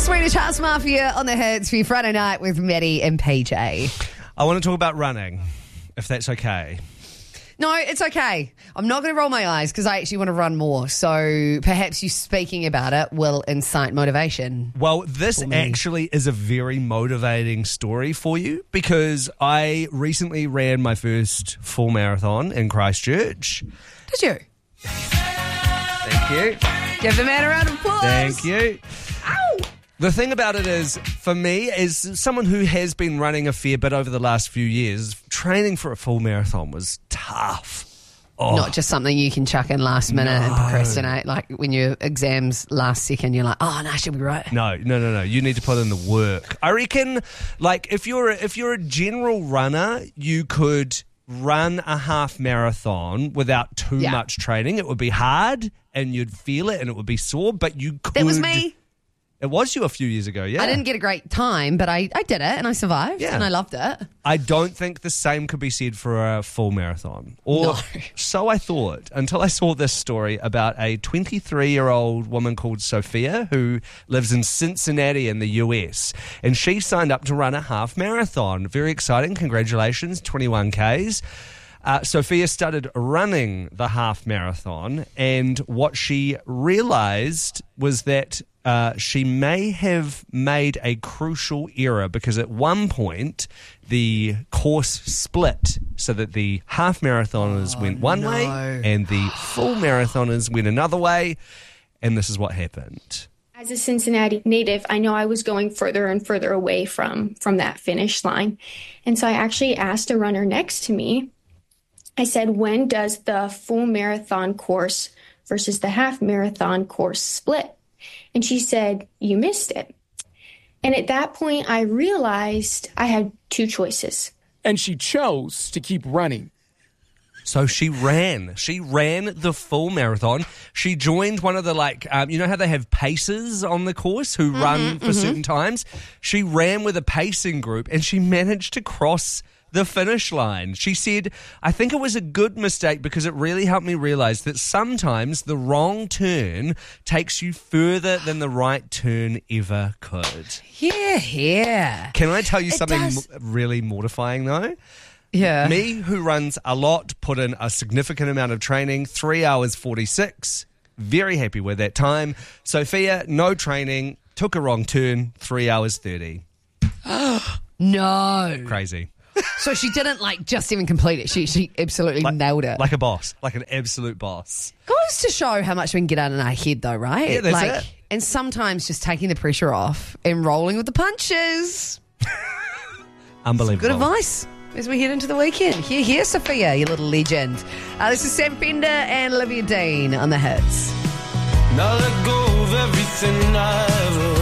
Swedish House Mafia on the hits for your Friday night with Maddie and PJ. I want to talk about running, if that's okay. No, it's okay. I'm not going to roll my eyes because I actually want to run more. So perhaps you speaking about it will incite motivation. Well, this actually is a very motivating story for you because I recently ran my first full marathon in Christchurch. Did you? Thank you. Give the man a round of applause. Thank you. Ow! The thing about it is, for me, as someone who has been running a fair bit over the last few years, training for a full marathon was tough. Oh, Not just something you can chuck in last minute and procrastinate. Like when your exams last second, you're like, oh, no, I should be right. No. You need to put in the work. I reckon, like, if you're a general runner, you could run a half marathon without too much training. It would be hard and you'd feel it and it would be sore, but you could. That was me. It was you a few years ago, yeah. I didn't get a great time, but I did it and I survived and I loved it. I don't think the same could be said for a full marathon. Or so I thought, until I saw this story about a 23-year-old woman called Sophia who lives in Cincinnati in the US. And she signed up to run a half marathon. Very exciting. Congratulations, 21 Ks. Sophia started running the half marathon, and what she realized was that she may have made a crucial error because at one point the course split so that the half marathoners went one way and the full marathoners went another way, and this is what happened. As a Cincinnati native, I know I was going further and further away from that finish line, and so I actually asked a runner next to me. I said, when does the full marathon course versus the half marathon course split? And she said, you missed it. And at that point, I realized I had two choices. And she chose to keep running. So she ran the full marathon. She joined one of the, you know how they have pacers on the course who run for certain times? She ran with a pacing group and she managed to cross the finish line. She said, I think it was a good mistake because it really helped me realize that sometimes the wrong turn takes you further than the right turn ever could. Yeah. Can I tell you something really mortifying though? Yeah. Me, who runs a lot, put in a significant amount of training, 3 hours 46. Very happy with that time. Sophia, no training, took a wrong turn, 3 hours 30. No. Crazy. So she didn't just even complete it. She absolutely nailed it. Like a boss. Like an absolute boss. Goes to show how much we can get out in our head though, right? Yeah, that's it. And sometimes just taking the pressure off and rolling with the punches. Unbelievable. Good advice as we head into the weekend. Here, Sophia, you little legend. This is Sam Fender and Olivia Dean on the hits. Now let go of everything I ever